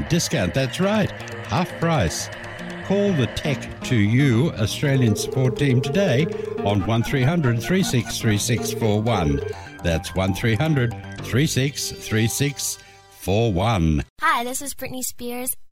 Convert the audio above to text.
discount. That's right, half price. Call the Tech to You Australian support team today on 1300 363641. That's 1300 363641. Hi, this is Britney Spears,